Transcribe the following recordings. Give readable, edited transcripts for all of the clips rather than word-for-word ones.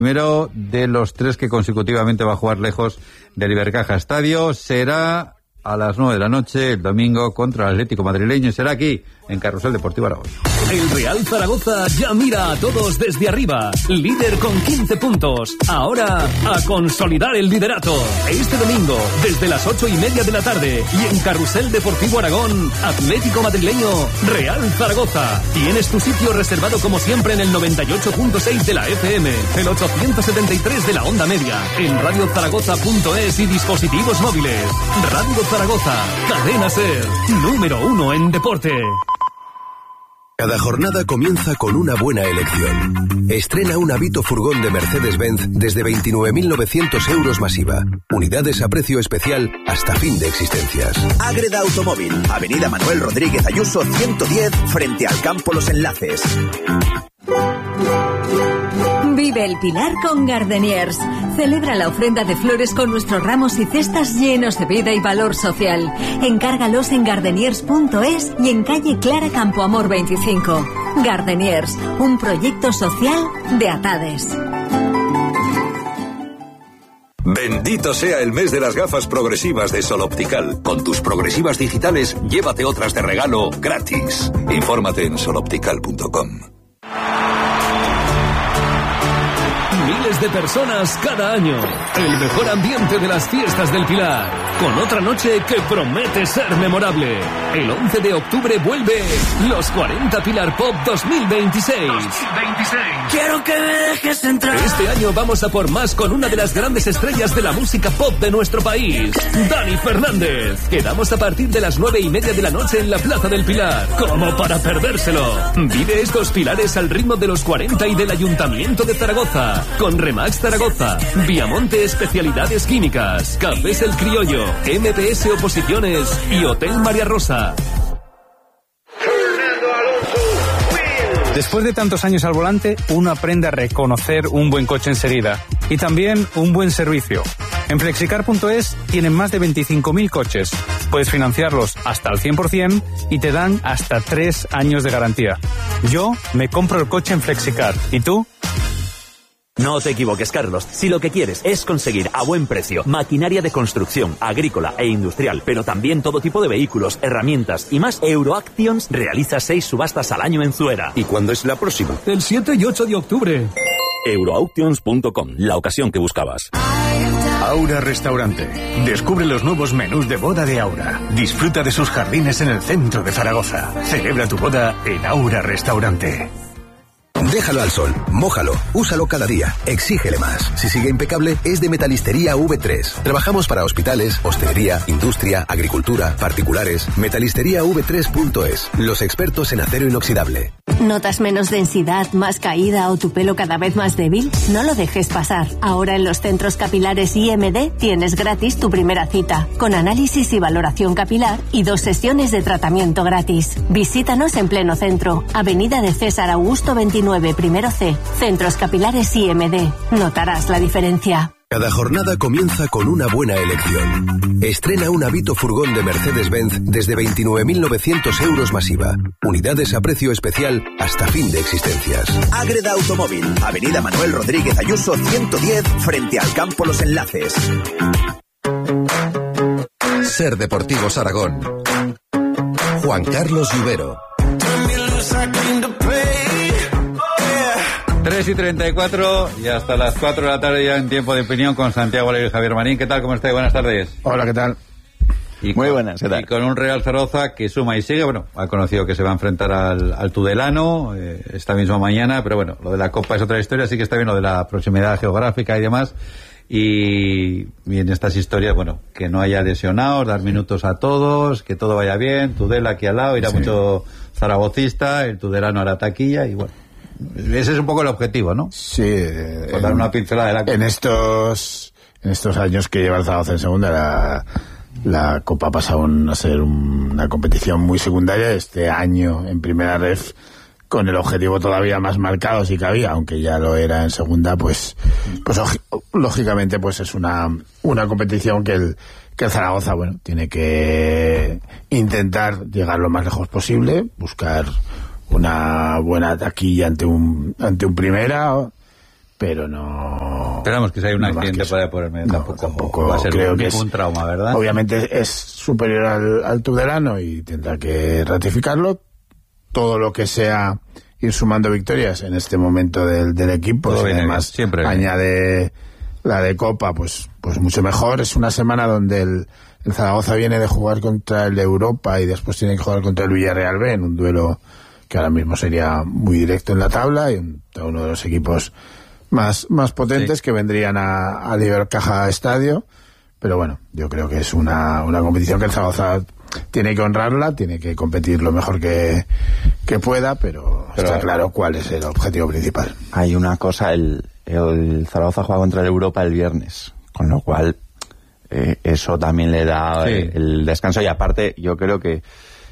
Primero de los 3 que consecutivamente va a jugar lejos del Ibercaja Estadio será a las 9 de la noche el domingo contra el Atlético madrileño y será aquí en Carrusel Deportivo Aragón. El Real Zaragoza ya mira a todos desde arriba, líder con 15 puntos. Ahora a consolidar el liderato. Este domingo desde las 8:30 de la tarde y en Carrusel Deportivo Aragón, Atlético madrileño, Real Zaragoza. Tienes tu sitio reservado como siempre en el 98.6 de la FM, el 873 de la onda media, en radiozaragoza.es y dispositivos móviles. Radio Zaragoza, cadena SER, número 1 en deporte. Cada jornada comienza con una buena elección. Estrena un Avito furgón de Mercedes-Benz desde 29.900 euros masiva. Unidades a precio especial hasta fin de existencias. Ágreda Automóvil, Avenida Manuel Rodríguez Ayuso 110, frente al Campo Los Enlaces. Vive el Pilar con Gardeniers. Celebra la ofrenda de flores con nuestros ramos y cestas llenos de vida y valor social. Encárgalos en gardeniers.es y en calle Clara Campoamor 25. Gardeniers, un proyecto social de Atades. Bendito sea el mes de las gafas progresivas de Sol Optical. Con tus progresivas digitales, llévate otras de regalo gratis. Infórmate en soloptical.com. Miles de personas cada año. El mejor ambiente de las fiestas del Pilar. Con otra noche que promete ser memorable. El 11 de octubre vuelve los 40 Pilar Pop 2026. Quiero que me dejes entrar. Este año vamos a por más con una de las grandes estrellas de la música pop de nuestro país, Dani Fernández. Quedamos a partir de las 9:30 de la noche en la Plaza del Pilar. Como para perdérselo. Vive estos pilares al ritmo de los 40 y del Ayuntamiento de Zaragoza. Con Remax Zaragoza, Viamonte Especialidades Químicas, Cafés El Criollo, MPS Oposiciones y Hotel María Rosa. Después de tantos años al volante, uno aprende a reconocer un buen coche enseguida y también un buen servicio. En Flexicar.es tienen más de 25.000 coches. Puedes financiarlos hasta el 100% y te dan hasta 3 años de garantía. Yo me compro el coche en Flexicar. ¿Y tú? No te equivoques, Carlos. Si lo que quieres es conseguir a buen precio maquinaria de construcción, agrícola e industrial, pero también todo tipo de vehículos, herramientas y más, Euroactions realiza 6 subastas al año en Zuera. ¿Y cuándo es la próxima? El 7 y 8 de octubre. Euroauctions.com, la ocasión que buscabas. Aura Restaurante. Descubre los nuevos menús de boda de Aura. Disfruta de sus jardines en el centro de Zaragoza. Celebra tu boda en Aura Restaurante. Déjalo al sol, mójalo, úsalo cada día, exígele más. Si sigue impecable, es de Metalistería V3. Trabajamos para hospitales, hostelería, industria, agricultura, particulares. Metalisteriav3.es, los expertos en acero inoxidable. ¿Notas menos densidad, más caída o tu pelo cada vez más débil? No lo dejes pasar. Ahora en los centros capilares IMD tienes gratis tu primera cita, con análisis y valoración capilar y 2 sesiones de tratamiento gratis. Visítanos en pleno centro, Avenida de César Augusto 29, primero C, Centros Capilares IMD. Notarás la diferencia. Cada jornada comienza con una buena elección. Estrena un Avito furgón de Mercedes-Benz desde 29.900 euros masiva. Unidades a precio especial hasta fin de existencias. Ágreda Automóvil, Avenida Manuel Rodríguez Ayuso 110, frente al Campo Los Enlaces. Ser Deportivos Aragón. Juan Carlos Lluvero. 3:34 y hasta las 4 de la tarde ya en Tiempo de Opinión con Santiago Alegre y Javier Marín. ¿Qué tal? ¿Cómo estáis? Buenas tardes. Hola, ¿qué tal? Muy buenas, ¿qué tal? Y con un Real Zaragoza que suma y sigue. Bueno, ha conocido que se va a enfrentar al Tudelano esta misma mañana, pero bueno, lo de la Copa es otra historia, así que está bien lo de la proximidad geográfica y demás. Y en estas historias, bueno, que no haya lesionados, dar minutos a todos, que todo vaya bien. Tudela aquí al lado, irá mucho zaragocista, el Tudelano hará taquilla y bueno. Ese es un poco el objetivo, ¿no? Sí. Por dar una pincelada de la Copa. En estos años que lleva el Zaragoza en segunda, la Copa ha pasado a ser una competición muy secundaria. Este año en primera ref, con el objetivo todavía más marcado si cabía, aunque ya lo era en segunda, pues lógicamente pues es una competición que el Zaragoza, bueno, tiene que intentar llegar lo más lejos posible, buscar una buena taquilla ante un primera, pero no... Esperamos que si hay un accidente por el medio, tampoco va a ser creo que un trauma, ¿verdad? Obviamente es superior al Tudelano y tendrá que ratificarlo. Todo lo que sea ir sumando victorias en este momento del equipo, si además siempre añade la de Copa, pues mucho mejor. Es una semana donde el Zaragoza viene de jugar contra el de Europa y después tiene que jugar contra el Villarreal B en un duelo que ahora mismo sería muy directo en la tabla y uno de los equipos más potentes que vendrían a Ibercaja Estadio. Pero bueno, yo creo que es una competición que el Zaragoza tiene que honrarla, tiene que competir lo mejor que pueda, pero está claro cuál es el objetivo principal. Hay una cosa, el Zaragoza juega contra el Europa el viernes, con lo cual eso también le da el descanso, y aparte yo creo que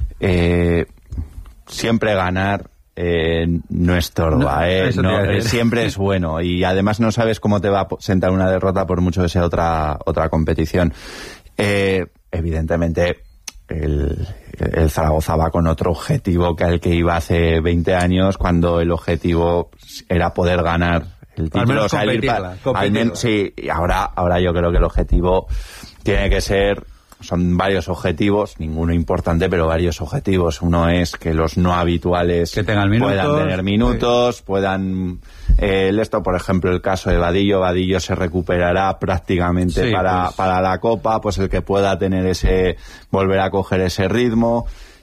siempre ganar no estorba, siempre es bueno, y además no sabes cómo te va a sentar una derrota por mucho que sea otra competición. Evidentemente el Zaragoza va con otro objetivo que el que iba hace 20 años, cuando el objetivo era poder ganar el título, o sea, sí, y ahora yo creo que el objetivo tiene que ser, son varios objetivos, ninguno importante, pero varios objetivos. Uno es que los no habituales puedan tener minutos, puedan esto, por ejemplo, el caso de Vadillo se recuperará prácticamente para la Copa, pues el que pueda tener volver a coger ese ritmo.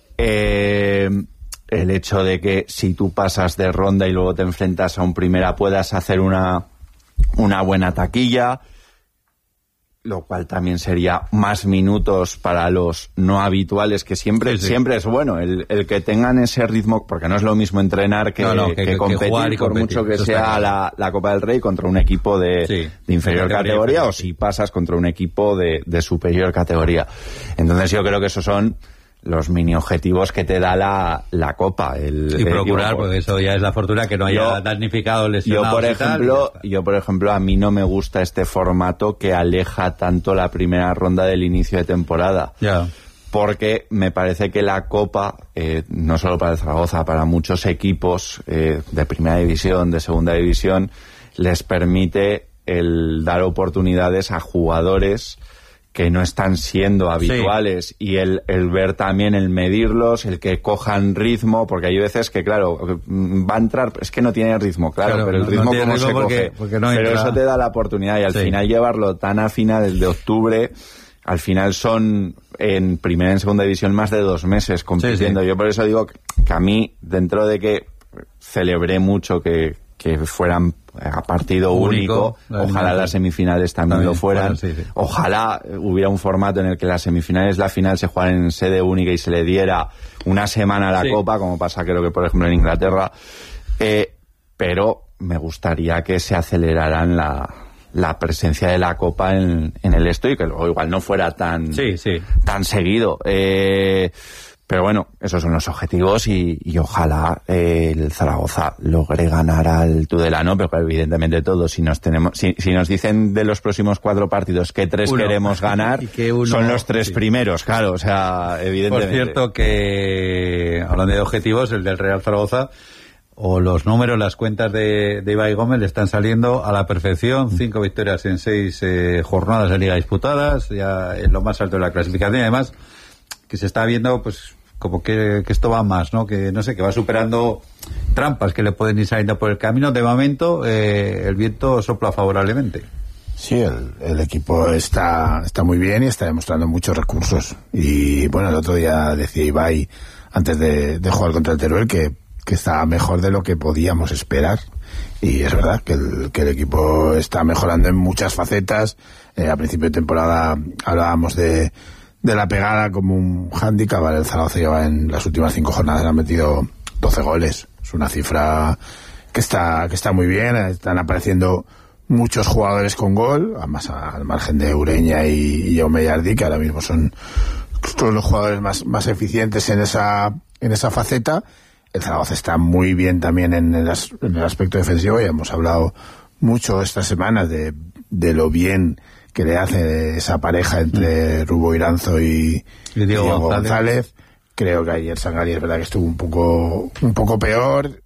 El hecho de que si tú pasas de ronda y luego te enfrentas a un primera puedas hacer una buena taquilla, lo cual también sería más minutos para los no habituales, que siempre es bueno el que tengan ese ritmo, porque no es lo mismo entrenar que competir, por mucho que sea la Copa del Rey contra un equipo de inferior categoría, o si pasas contra un equipo de superior categoría. Entonces yo creo que esos son los mini objetivos que te da la Copa. Y procurar, porque eso ya es la fortuna, que no haya damnificado, lesionado. Yo, por ejemplo, a mí no me gusta este formato que aleja tanto la primera ronda del inicio de temporada. Porque me parece que la Copa, no solo para el Zaragoza, para muchos equipos de primera división, de segunda división, les permite el dar oportunidades a jugadores que no están siendo habituales, y el ver también, el medirlos, el que cojan ritmo, porque hay veces que, claro, va a entrar, es que no tiene ritmo, claro, pero el ritmo como se coge, pero eso te da la oportunidad, y al final llevarlo tan a finales de octubre, al final son en primera y en segunda división más de 2 meses compitiendo. Yo por eso digo que a mí, dentro de que celebré mucho que fueran a partido único, ojalá las semifinales también lo fueran, ojalá hubiera un formato en el que las semifinales, la final se jugaran en sede única y se le diera una semana a la Copa, como pasa creo que por ejemplo en Inglaterra, pero me gustaría que se aceleraran la presencia de la Copa en el esto, y que luego igual no fuera tan seguido. Pero bueno, esos son los objetivos, y ojalá el Zaragoza logre ganar al Tudelano, pero evidentemente todos, si nos dicen de los próximos 4 partidos que 3 queremos ganar, son los 3 primeros, claro, o sea, evidentemente. Por cierto que, hablando de objetivos, el del Real Zaragoza, o los números, las cuentas de Ibai Gómez le están saliendo a la perfección. 5 victorias en 6 jornadas de liga disputadas, ya en lo más alto de la clasificación, y además que se está viendo pues como que esto va más, ¿no? Que no sé, que va superando trampas que le pueden ir saliendo por el camino. De momento el viento sopla favorablemente. Sí, el equipo está muy bien y está demostrando muchos recursos. Y bueno, el otro día decía Ibai, antes de jugar contra el Teruel, que está mejor de lo que podíamos esperar. Y es verdad que el equipo está mejorando en muchas facetas. A principio de temporada hablábamos de la pegada como un hándicap. El Zaragoza lleva en las últimas 5 jornadas, ha metido 12 goles. Es una cifra que está muy bien. Están apareciendo muchos jugadores con gol, además al margen de Ureña y Jaume Jardí, que ahora mismo son todos los jugadores más eficientes en esa faceta. El Zaragoza está muy bien también en el aspecto defensivo. Ya hemos hablado mucho estas semanas de lo bien que le hace esa pareja entre Rubo Iranzo y Diego González. Creo que ayer Sangali es verdad que estuvo un poco peor.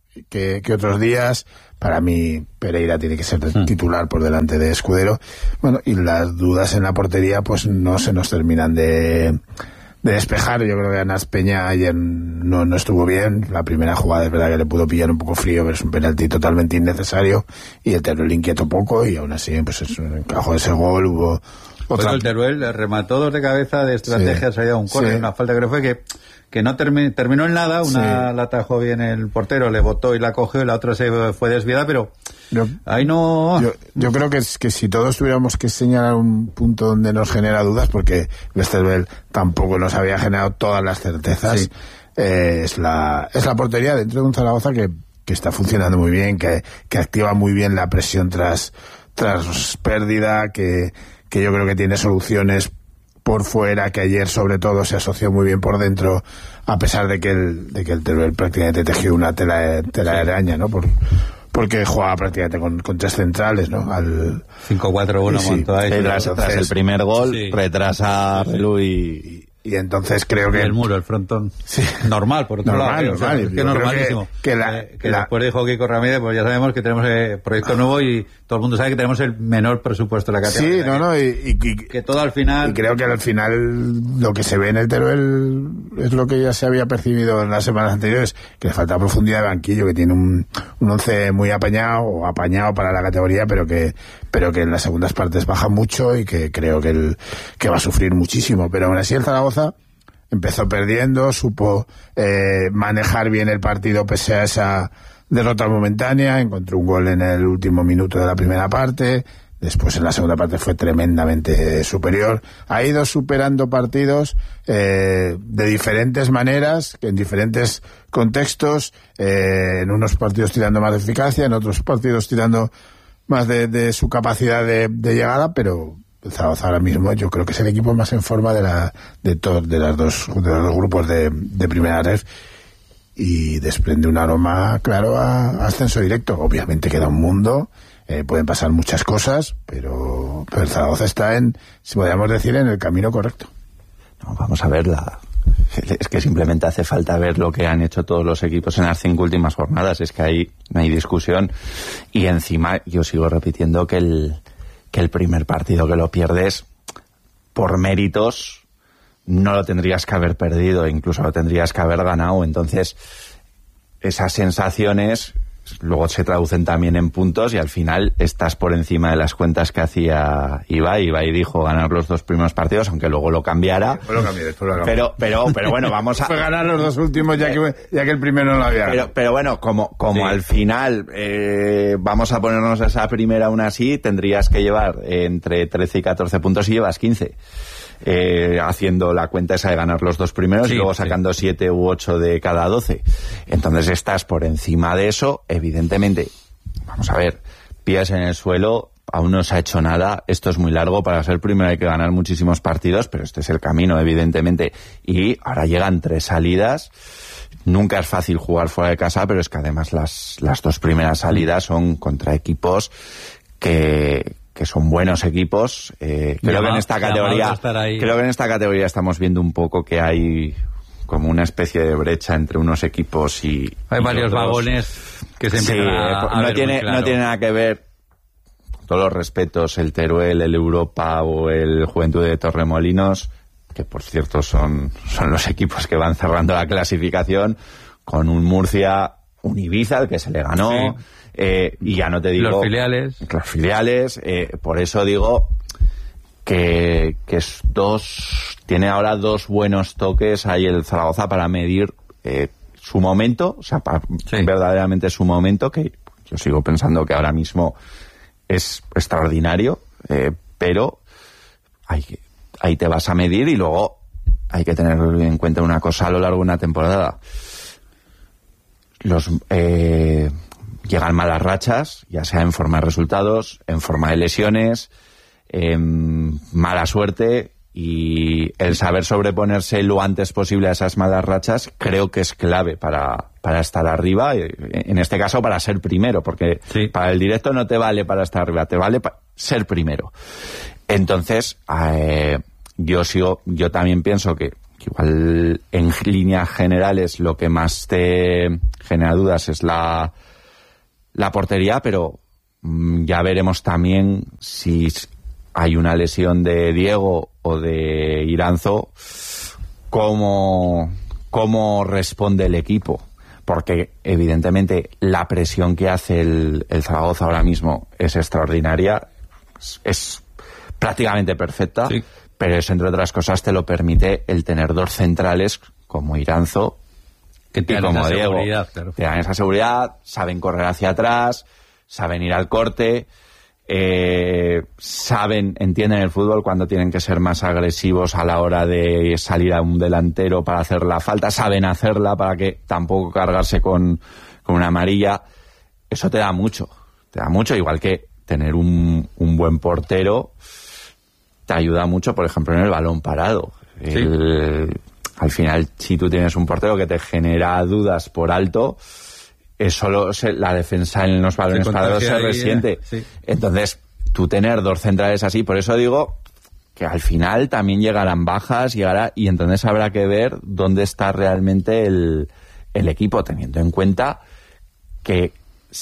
que otros días. Para mí Pereira tiene que ser titular por delante de Escudero. Bueno, y las dudas en la portería pues no se nos terminan de despejar. Yo creo que Anas Peña ayer no estuvo bien. La primera jugada es verdad que le pudo pillar un poco frío, pero es un penalti totalmente innecesario, y el Teruel inquietó poco, y aún así pues encajó ese gol. Hubo otra... el Teruel remató 2 de cabeza de estrategia, se ha ido un córner, una falta que fue que no terminó en nada. Una la atajó bien el portero, le botó y la cogió, y la otra se fue desviada, pero ahí no... Yo creo que si todos tuviéramos que señalar un punto donde nos genera dudas, porque Westerveld tampoco nos había generado todas las certezas, es la portería dentro de un Zaragoza que está funcionando muy bien, que activa muy bien la presión tras pérdida, que yo creo que tiene soluciones por fuera, que ayer sobre todo se asoció muy bien por dentro, a pesar de que el Teruel prácticamente tejió una tela de araña, ¿no? Porque jugaba prácticamente con 3 centrales, ¿no? Al 5-4-1 montó ahí. Tras el primer gol, retrasa Relú y entonces creo que... el muro, el frontón. Sí. Normal, por otro lado. Normal. Es que normalísimo. Que después dijo Kiko Ramírez, pues ya sabemos que tenemos proyecto nuevo, y todo el mundo sabe que tenemos el menor presupuesto de la categoría. Sí, y que todo al final... Y creo que al final lo que se ve en el Teruel es lo que ya se había percibido en las semanas anteriores, que le falta profundidad de banquillo, que tiene un 11 muy apañado para la categoría, pero que en las segundas partes baja mucho, y que creo que va a sufrir muchísimo. Pero aún así el Zaragoza empezó perdiendo, supo manejar bien el partido pese a esa derrota momentánea, encontró un gol en el último minuto de la primera parte, después en la segunda parte fue tremendamente superior, ha ido superando partidos de diferentes maneras, en diferentes contextos, en unos partidos tirando más de eficacia, en otros partidos tirando más de su capacidad de llegada, pero el Zaragoza ahora mismo yo creo que es el equipo más en forma de los dos grupos de primera red, y desprende un aroma claro a ascenso directo. Obviamente queda un mundo, pueden pasar muchas cosas, pero el Zaragoza está si podríamos decir, en el camino correcto. No, vamos a verla. Es que simplemente hace falta ver lo que han hecho todos los equipos en las 5 últimas jornadas. Es que ahí no hay discusión, y encima yo sigo repitiendo que el primer partido que lo pierdes por méritos no lo tendrías que haber perdido, incluso lo tendrías que haber ganado. Entonces esas sensaciones luego se traducen también en puntos, y al final estás por encima de las cuentas que hacía Ibai dijo ganar los 2 primeros partidos, aunque luego lo cambiara. Después lo cambié. Pero bueno, vamos a... Fue ganar los 2 últimos ya que el primero no lo había. Pero bueno, como al final vamos a ponernos esa primera aún así, tendrías que llevar entre 13 y 14 puntos y llevas 15. Haciendo la cuenta esa de ganar los 2 primeros y luego sacando 7 u 8 de cada 12. Entonces estás por encima de eso. Evidentemente, vamos a ver, pies en el suelo, aún no se ha hecho nada. Esto es muy largo, para ser primero hay que ganar muchísimos partidos, pero este es el camino, evidentemente. Y ahora llegan 3 salidas. Nunca es fácil jugar fuera de casa, pero es que además las 2 primeras salidas son contra equipos que son buenos equipos. Creo que en esta categoría estamos viendo un poco que hay como una especie de brecha entre unos equipos y hay varios otros vagones que se empiezan a no ver tiene muy claro. No tiene nada que ver, con todos los respetos, el Teruel, el Europa o el Juventud de Torremolinos, que por cierto son los equipos que van cerrando la clasificación, con un Murcia, un Ibiza, el que se le ganó. Y ya no te digo los filiales, por eso digo que tiene ahora 2 buenos toques ahí el Zaragoza para medir su momento, o sea, verdaderamente su momento, que yo sigo pensando que ahora mismo es extraordinario, pero ahí te vas a medir, y luego hay que tener en cuenta una cosa a lo largo de una temporada. Llegan malas rachas, ya sea en forma de resultados, en forma de lesiones, mala suerte, y el saber sobreponerse lo antes posible a esas malas rachas creo que es clave para estar arriba, en este caso para ser primero, porque para el directo no te vale para estar arriba, te vale para ser primero. Entonces yo también pienso que igual en líneas generales lo que más te genera dudas es la portería, pero ya veremos también si hay una lesión de Diego o de Iranzo, cómo responde el equipo, porque evidentemente la presión que hace el Zaragoza ahora mismo es extraordinaria, es prácticamente perfecta, sí. Pero eso, entre otras cosas, te lo permite el tener dos centrales como Iranzo que y como Diego. Claro. Te dan esa seguridad, saben correr hacia atrás, saben ir al corte, entienden el fútbol cuando tienen que ser más agresivos a la hora de salir a un delantero para hacer la falta, saben hacerla para que tampoco cargarse con una amarilla. Eso te da mucho, igual que tener un buen portero te ayuda mucho, por ejemplo, en el balón parado. Sí. Al final, si tú tienes un portero que te genera dudas por alto, la defensa en los balones parados se resiente. Sí. Entonces, tú tener dos centrales así, por eso digo que al final también llegarán bajas, y entonces habrá que ver dónde está realmente el equipo, teniendo en cuenta que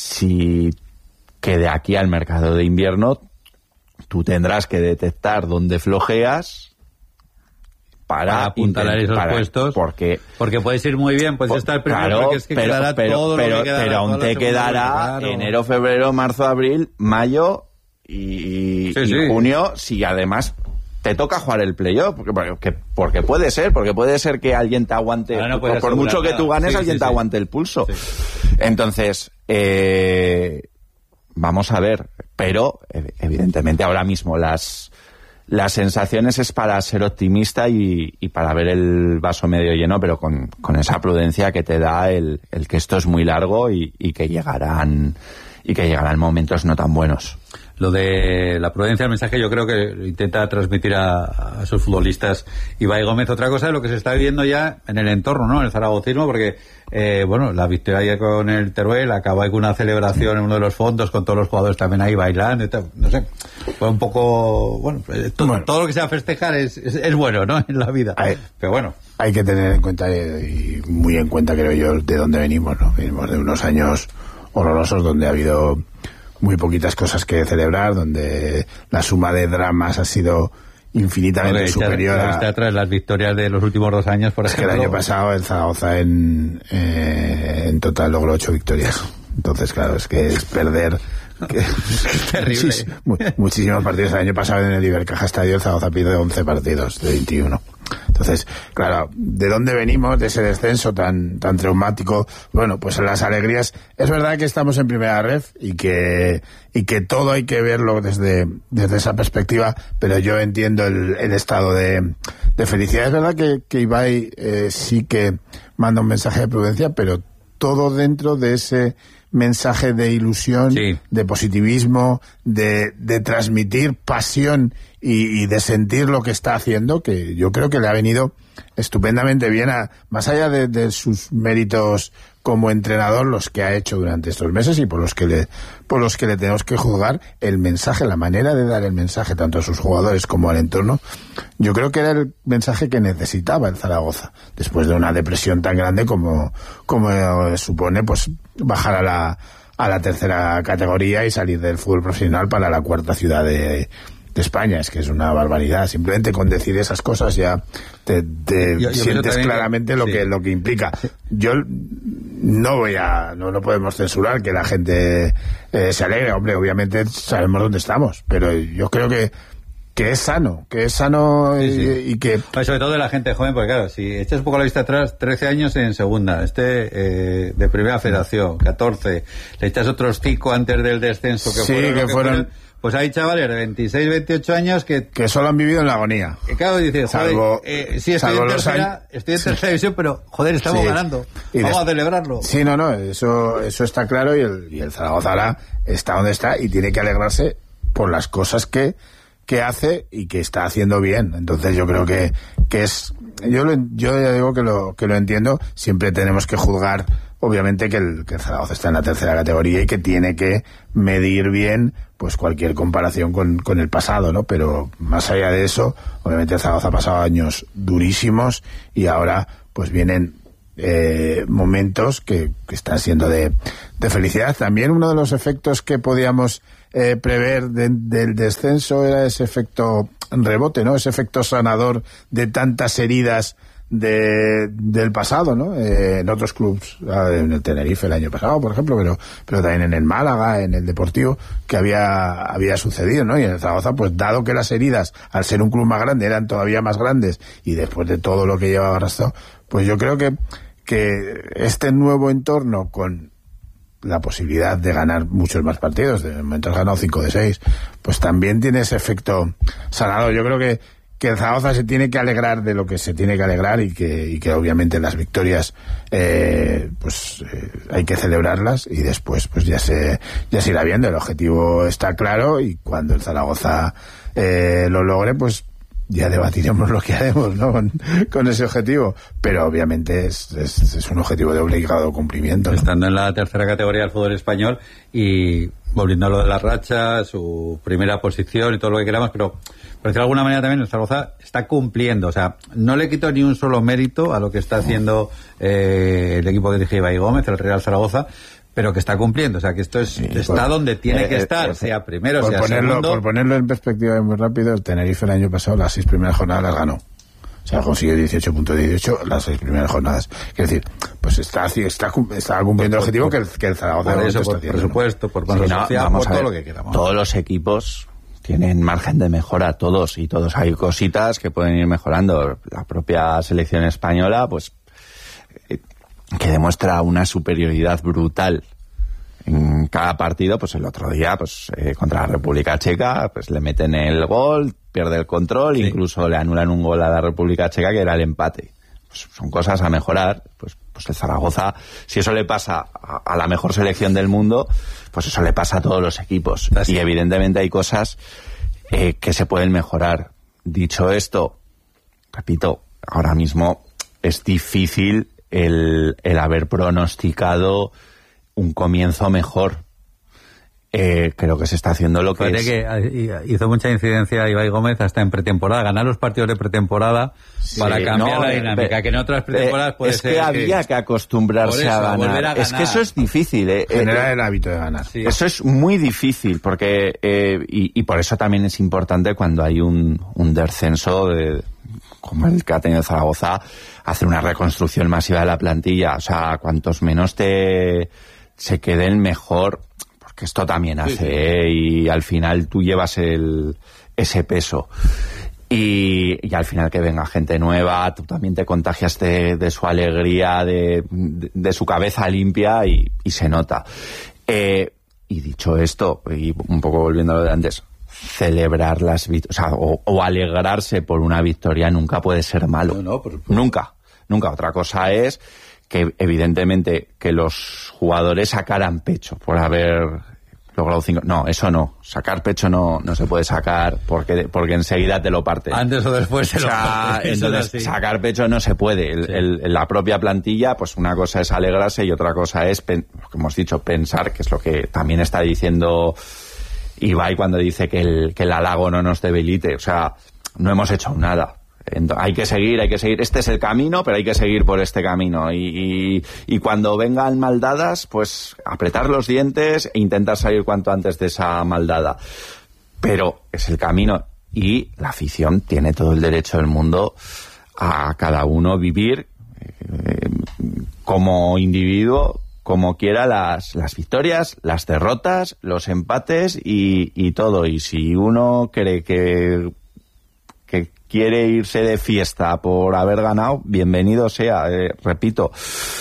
de aquí al mercado de invierno tú tendrás que detectar dónde flojeas para apuntalar esos puestos, porque puedes ir muy bien, puedes estar primero, claro, porque es que quedará todo lo que quedará, pero aún te quedará enero, febrero, marzo, abril, mayo y junio, si además te toca jugar el playoff, porque puede ser que alguien te aguante, no por mucho que tú ganes, alguien te aguante el pulso. Sí. Entonces, vamos a ver, pero evidentemente ahora mismo las sensaciones es para ser optimista y para ver el vaso medio lleno, pero con esa prudencia que te da el que esto es muy largo y que llegarán momentos no tan buenos. Lo de la prudencia del mensaje yo creo que intenta transmitir a sus futbolistas Ibai Gómez. Otra cosa es lo que se está viviendo ya en el entorno, ¿no? En el zaragocismo, porque la victoria ayer con el Teruel acabó con una celebración en uno de los fondos con todos los jugadores también ahí bailando y tal. No sé, fue un poco todo lo que sea festejar es bueno, ¿no? En la vida. Pero bueno, hay que tener en cuenta y muy en cuenta, creo yo, de dónde venimos, ¿no? Venimos de unos años horrorosos donde ha habido muy poquitas cosas que celebrar, donde la suma de dramas ha sido infinitamente superior a atrás las victorias de los últimos 2 años, por ejemplo. Que el año pasado el Zaragoza en total logró 8 victorias. Entonces, claro, es que es perder es terrible. Muchísimos partidos. El año pasado en el Ibercaja Estadio el Zaragoza pidió 11 partidos de 21. Entonces, claro, ¿de dónde venimos? De ese descenso tan traumático. Bueno, pues en las alegrías. Es verdad que estamos en primera ref y que todo hay que verlo desde esa perspectiva, pero yo entiendo el estado de felicidad. Es verdad que Ibai sí que manda un mensaje de prudencia, pero todo dentro de ese mensaje de ilusión, sí, de positivismo, de transmitir pasión y de sentir lo que está haciendo, que yo creo que le ha venido estupendamente bien, más allá de sus méritos como entrenador, los que ha hecho durante estos meses y por los que le tenemos que juzgar, el mensaje, la manera de dar el mensaje tanto a sus jugadores como al entorno. Yo creo que era el mensaje que necesitaba el Zaragoza después de una depresión tan grande como supone pues bajar a la tercera categoría y salir del fútbol profesional para la cuarta ciudad de España. Es que es una barbaridad. Simplemente con decir esas cosas ya te sientes claramente lo que implica. Yo no podemos censurar que la gente se alegre. Hombre, obviamente sabemos dónde estamos, pero yo creo que es sano, sí. Y que... Sobre todo de la gente joven, porque claro, si echas un poco la vista atrás, 13 años en segunda, de primera federación, 14, le echas otros 5 antes del descenso que fueron... Pues hay chavales de 26, 28 años que solo han vivido en la agonía. Claro, dice, joder, sí, estoy en tercera división, pero joder, estamos ganando. Vamos a celebrarlo. Sí, no, eso está claro, y el Zaragoza ahora está donde está y tiene que alegrarse por las cosas que hace y que está haciendo bien. Entonces yo creo que es... Yo ya digo que lo entiendo. Siempre tenemos que juzgar obviamente que el Zaragoza está en la tercera categoría y que tiene que medir bien pues cualquier comparación con el pasado, ¿no? Pero más allá de eso, obviamente el Zaragoza ha pasado años durísimos y ahora pues vienen momentos que están siendo de felicidad. También uno de los efectos que podíamos prever del descenso era ese efecto rebote, ¿no? Ese efecto sanador de tantas heridas del pasado, ¿no? En otros clubes, en el Tenerife el año pasado, por ejemplo, pero también en el Málaga, en el Deportivo, que había sucedido, ¿no? Y en el Zaragoza, pues dado que las heridas, al ser un club más grande, eran todavía más grandes, y después de todo lo que llevaba arrastrado, pues yo creo que este nuevo entorno, con la posibilidad de ganar muchos más partidos, de momento has ganado 5 de 6, pues también tiene ese efecto sanador. Yo creo que el Zaragoza se tiene que alegrar de lo que se tiene que alegrar y que obviamente las victorias hay que celebrarlas, y después pues ya se irá viendo. El objetivo está claro, y cuando el Zaragoza lo logre, pues ya debatiremos lo que haremos, ¿no? con ese objetivo, pero obviamente es un objetivo de obligado cumplimiento, ¿no? Estando en la tercera categoría del fútbol español y volviendo a lo de la racha, su primera posición y todo lo que queramos, pero por decirlo de alguna manera también el Zaragoza está cumpliendo, o sea, no le quito ni un solo mérito a lo que está haciendo el equipo que dirige Ibai Gómez, el Real Zaragoza, pero que está cumpliendo, o sea, que esto está donde tiene que estar, sea primero, sea segundo. Por ponerlo en perspectiva muy rápido, el Tenerife el año pasado las 6 primeras jornadas las ganó. O sea, consiguió 18.18 las 6 primeras jornadas. Quiero decir, pues está cumpliendo el objetivo que el Zaragoza por eso, por presupuesto, por social, por todo lo que queramos. Todos los equipos tienen margen de mejora, todos hay cositas que pueden ir mejorando. La propia selección española, pues que demuestra una superioridad brutal en cada partido. Pues el otro día, pues contra la República Checa, pues le meten el gol, pierde el control, sí. Incluso le anulan un gol a la República Checa que era el empate. Pues son cosas a mejorar. Pues el Zaragoza, si eso le pasa a la mejor selección del mundo, pues eso le pasa a todos los equipos. Así. Y evidentemente hay cosas que se pueden mejorar. Dicho esto, repito, ahora mismo es difícil el haber pronosticado un comienzo mejor. Creo que se está haciendo lo que es. Que hizo mucha incidencia Ibai Gómez hasta en pretemporada, ganar los partidos de pretemporada para cambiar la dinámica, que en otras pretemporadas puede ser que había que acostumbrarse a ganar. Es que eso es difícil, generar el hábito de ganar. Sí. Eso es muy difícil, porque y por eso también es importante cuando hay un descenso como el que ha tenido Zaragoza, hacer una reconstrucción masiva de la plantilla. O sea, cuantos menos se queden, mejor, porque esto también hace, y al final tú llevas ese peso. Y al final que venga gente nueva, tú también te contagias de su alegría, de su cabeza limpia, y se nota. Y dicho esto, y un poco volviendo a lo de antes, celebrar las victorias, o alegrarse por una victoria nunca puede ser malo. Nunca. Otra cosa es que evidentemente que los jugadores sacaran pecho por haber logrado 5. No, eso no. Sacar pecho no se puede sacar porque enseguida te lo parten. Antes o después se lo parten. Entonces, sacar pecho no se puede. La propia plantilla, pues una cosa es alegrarse y otra cosa es, como hemos dicho, pensar, que es lo que también está diciendo Ibai cuando dice que el halago no nos debilite. O sea, no hemos hecho nada. Hay que seguir. Este es el camino, pero hay que seguir por este camino. Y cuando vengan maldadas, pues apretar los dientes e intentar salir cuanto antes de esa maldada. Pero es el camino, y la afición tiene todo el derecho del mundo a cada uno vivir como individuo, como quiera, las victorias, las derrotas, los empates y todo. Y si uno cree que quiere irse de fiesta por haber ganado, bienvenido sea. Repito,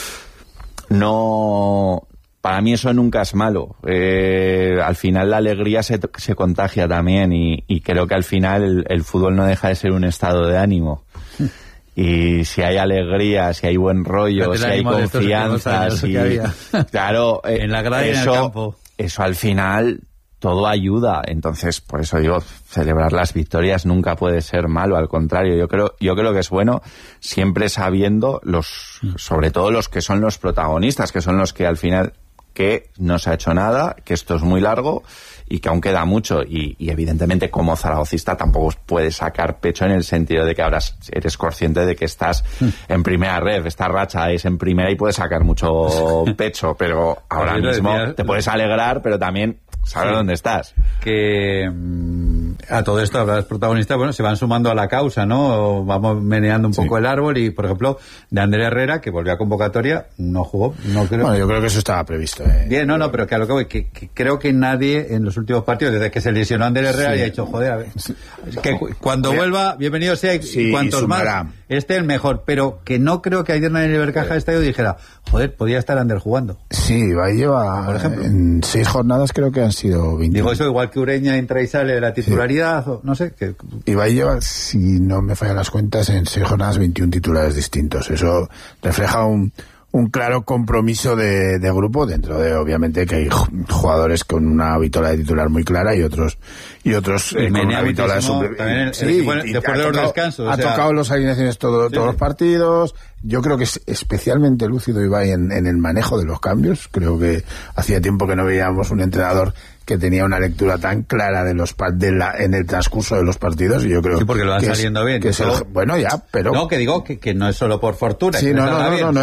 no, para mí eso nunca es malo. Al final la alegría se contagia también, y creo que al final el fútbol no deja de ser un estado de ánimo. Y si hay alegría, si hay buen rollo, si hay confianza, claro, en la grada y en el campo. Eso al final todo ayuda. Entonces, por eso digo, celebrar las victorias nunca puede ser malo, al contrario, yo creo que es bueno, siempre sabiendo sobre todo los que son los protagonistas, que son los que al final, que no se ha hecho nada, que esto es muy largo y que aún queda mucho, y evidentemente como zaragocista tampoco puedes sacar pecho en el sentido de que ahora eres consciente de que estás en primera red, esta racha es en primera y puedes sacar mucho pecho, pero ahora mismo te puedes alegrar, pero también sabes dónde estás. Que a todo esto, los protagonistas, bueno, se van sumando a la causa, ¿no? Vamos meneando un poco el árbol, y por ejemplo, de Ander Herrera, que volvió a convocatoria, no jugó, no creo. Bueno, yo creo que eso estaba previsto. Bien, no, pero que a lo que voy, que creo que nadie en los últimos partidos, desde que se lesionó Ander Herrera, haya dicho, joder, a ver, que cuando vuelva, bienvenido sea, y cuantos más esté el mejor, pero que no creo que ayer nadie en el Bercaja estadio dijera, joder, podía estar Ander jugando. Sí, Ibai lleva, por ejemplo, en 6 jornadas creo que han sido 20. Digo eso, igual que Ureña entra y sale de la titularidad, o no sé. Que... Ibai lleva, si no me fallan las cuentas, en 6 jornadas 21 titulares distintos. Eso refleja un claro compromiso de grupo, dentro de, obviamente, que hay jugadores con una vitola de titular muy clara y otros con una vitola de después de los descansos. Ha tocado las alineaciones todos los partidos. Yo creo que es especialmente lúcido Ibai en el manejo de los cambios. Creo que hacía tiempo que no veíamos un entrenador que tenía una lectura tan clara de en el transcurso de los partidos, y yo creo porque lo van saliendo bien. Bueno, ya, pero no, que digo que no es solo por fortuna. Sí, no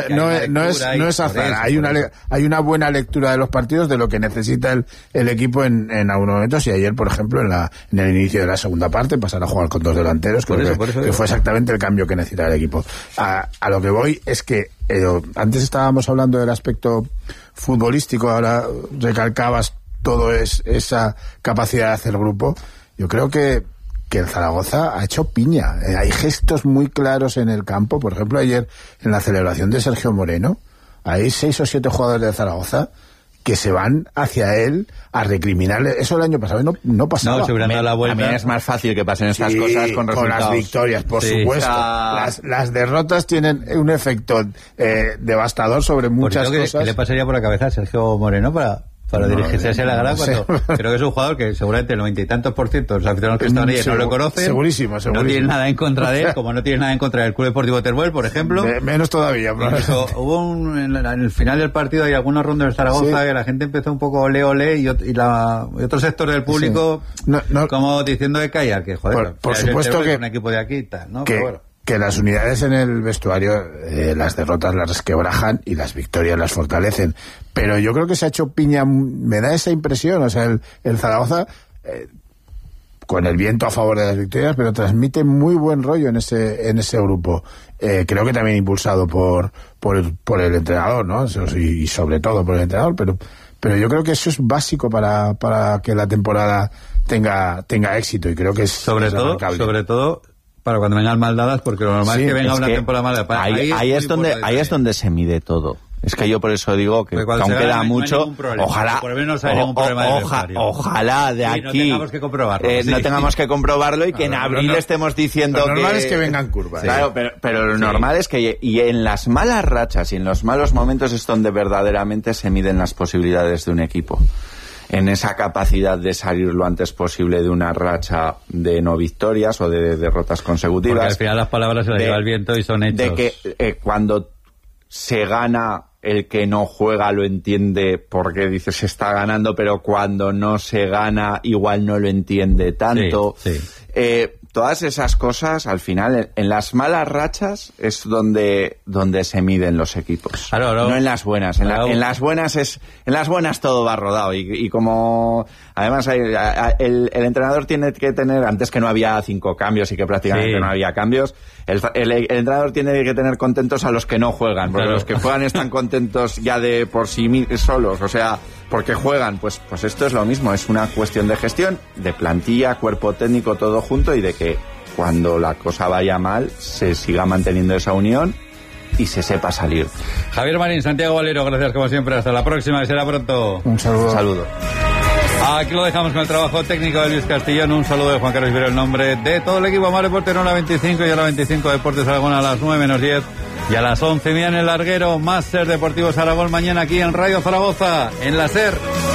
es azar. Hay una buena lectura de los partidos, de lo que necesita el equipo en algunos momentos, y ayer, por ejemplo, en el inicio de la segunda parte, pasar a jugar con 2 delanteros, que fue exactamente el cambio que necesitaba el equipo. A lo que voy es que antes estábamos hablando del aspecto futbolístico, ahora recalcabas todo esa capacidad de hacer grupo. Yo creo que el Zaragoza ha hecho piña. Hay gestos muy claros en el campo. Por ejemplo, ayer en la celebración de Sergio Moreno, hay 6 o 7 jugadores de Zaragoza que se van hacia él a recriminarle. Eso el año pasado no pasaba. No, se hubieran dado la vuelta. También es más fácil que pasen estas cosas con resultados. Con las victorias, por supuesto. Las derrotas tienen un efecto devastador sobre muchas cosas. ¿Qué le pasaría por la cabeza a Sergio Moreno para dirigirse hacia la grada? Creo que es un jugador que seguramente el 90 y tantos % de los aficionados que están ahí no lo conocen. Segurísimo. No tienen nada en contra de él, como no tienen nada en contra del Club Deportivo Teruel, por ejemplo. Menos todavía. Incluso hubo en el final del partido hay algunos rondos de Zaragoza que la gente empezó un poco ole y otro sector del público como diciendo de callar, que joder, por supuesto que es un equipo de aquí y tal, ¿no? Que las unidades en el vestuario, las derrotas las resquebrajan y las victorias las fortalecen. Pero yo creo que se ha hecho piña, me da esa impresión. O sea, el Zaragoza, con el viento a favor de las victorias, pero transmite muy buen rollo en ese grupo. Creo que también impulsado por el entrenador, ¿no? Y sobre todo por el entrenador, pero yo creo que eso es básico para que la temporada tenga éxito, y creo que es sobre todo para cuando vengan maldadas, porque lo normal es que venga una temporada mala. Ahí es donde se mide todo. Es que yo por eso digo que aún queda mucho. Ojalá, por lo menos haya ningún problema ojalá de aquí no tengamos que comprobarlo. No tengamos que comprobarlo y que en abril estemos diciendo lo normal es que vengan curvas. Claro, pero lo normal es que, y en las malas rachas y en los malos momentos es donde verdaderamente se miden las posibilidades de un equipo. En esa capacidad de salir lo antes posible de una racha de no victorias o de derrotas consecutivas. Porque al final las palabras se las lleva el viento y son hechos. De que cuando se gana, el que no juega lo entiende porque dice se está ganando, pero cuando no se gana igual no lo entiende tanto. Sí. Todas esas cosas, al final, en las malas rachas es donde se miden los equipos. Claro. No en las buenas. En las buenas todo va rodado. Y como, además, el entrenador tiene que tener, antes que no había 5 cambios y que prácticamente no había cambios, el entrenador tiene que tener contentos a los que no juegan, porque los que juegan están contentos ya de por sí solos, o sea, porque juegan, pues esto es lo mismo, es una cuestión de gestión, de plantilla, cuerpo técnico, todo junto, y de que cuando la cosa vaya mal se siga manteniendo esa unión y se sepa salir. Javier Marín, Santiago Valero, gracias como siempre, hasta la próxima y será pronto. Un saludo. Aquí lo dejamos con el trabajo técnico de Luis Castellón. Un saludo de Juan Carlos Ibero, el nombre de todo el equipo. Amar Deporte, no la 25 y a la 25 Deportes Aragón a las 9 menos 10 y a las 11 en el larguero. Más Ser Deportivos Aragón mañana aquí en Radio Zaragoza, en la SER.